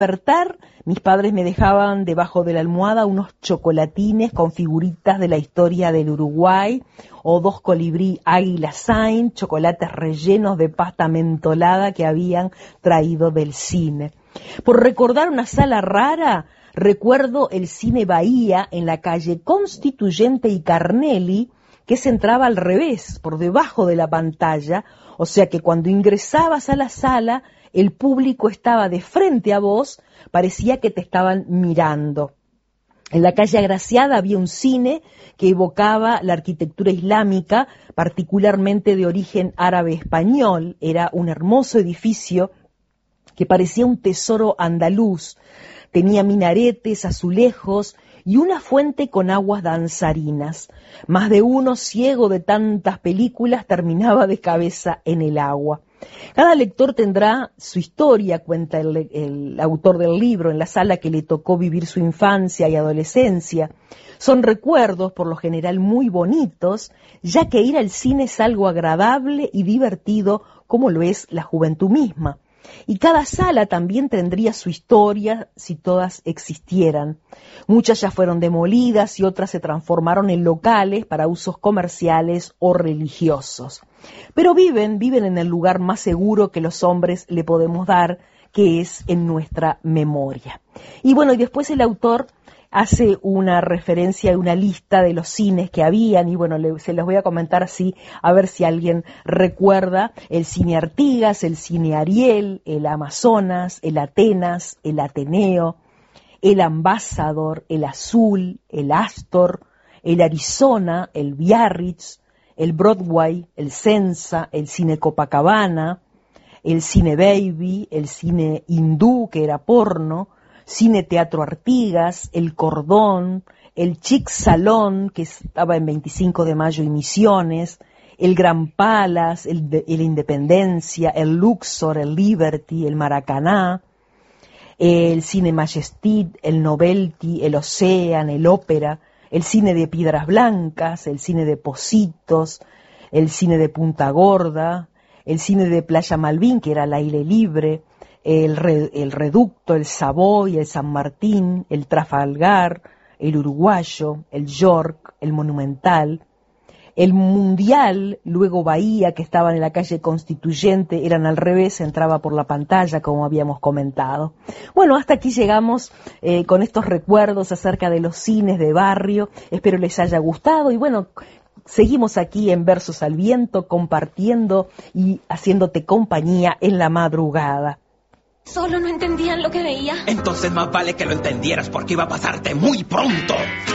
despertar, mis padres me dejaban debajo de la almohada unos chocolatines con figuritas de la historia del Uruguay, o 2 colibrí águila Saint, chocolates rellenos de pasta mentolada que habían traído del cine. Por recordar una sala rara, recuerdo el Cine Bahía en la calle Constituyente y Carnelli, que se entraba al revés, por debajo de la pantalla, o sea que cuando ingresabas a la sala, el público estaba de frente a vos, parecía que te estaban mirando. En la calle Agraciada había un cine que evocaba la arquitectura islámica, particularmente de origen árabe-español. Era un hermoso edificio que parecía un tesoro andaluz. Tenía minaretes, azulejos y una fuente con aguas danzarinas. Más de uno, ciego de tantas películas, terminaba de cabeza en el agua. Cada lector tendrá su historia, cuenta el autor del libro, en la sala que le tocó vivir su infancia y adolescencia. Son recuerdos, por lo general, muy bonitos, ya que ir al cine es algo agradable y divertido, como lo es la juventud misma. Y cada sala también tendría su historia si todas existieran. Muchas ya fueron demolidas y otras se transformaron en locales para usos comerciales o religiosos. Pero viven en el lugar más seguro que los hombres le podemos dar, que es en nuestra memoria. Y bueno, y después el autor hace una referencia a una lista de los cines que habían, y bueno, se los voy a comentar así, a ver si alguien recuerda: el Cine Artigas, el Cine Ariel, el Amazonas, el Atenas, el Ateneo, el Ambassador, el Azul, el Astor, el Arizona, el Biarritz, el Broadway, el Sensa, el Cine Copacabana, el Cine Baby, el Cine Hindú, que era porno, Cine Teatro Artigas, el Cordón, el Chic Salón, que estaba en 25 de Mayo y Misiones, el Gran Palace, el Independencia, el Luxor, el Liberty, el Maracaná, el Cine Majestic, el Novelty, el Ocean, el Ópera, el Cine de Piedras Blancas, el Cine de Pocitos, el Cine de Punta Gorda, el Cine de Playa Malvin, que era al aire libre, el Reducto, el Savoy, el San Martín, el Trafalgar, el Uruguayo, el York, el Monumental, el Mundial, luego Bahía, que estaban en la calle Constituyente, eran al revés, entraba por la pantalla, como habíamos comentado. Bueno, hasta aquí llegamos con estos recuerdos acerca de los cines de barrio. Espero les haya gustado y bueno, seguimos aquí en Versos al Viento, compartiendo y haciéndote compañía en la madrugada. Solo no entendían lo que veía. Entonces más vale que lo entendieras porque iba a pasarte muy pronto.